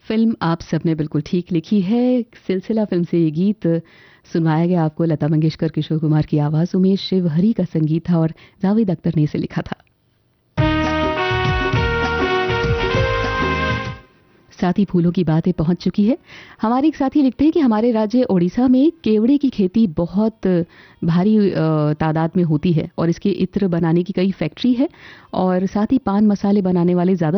Film आप सबने बिल्कुल ठीक लिखी है। सिलसिला फिल्म से ये गीत सुनवाया गया आपको। लता मंगेशकर, किशोर कुमार की आवाज़ों में शिव हरी का संगीत था और जावेद अख्तर ने इसे लिखा था। साथी फूलों की बातें पहुंच चुकी है। हमारे एक साथी लिखते हैं कि हमारे राज्य ओडिशा में केवड़े की खेती बहुत भारी तादाद में होती है और इसके इत्र बनाने की कई फैक्ट्री है और साथ ही पान मसाले बनाने वाले ज़्यादा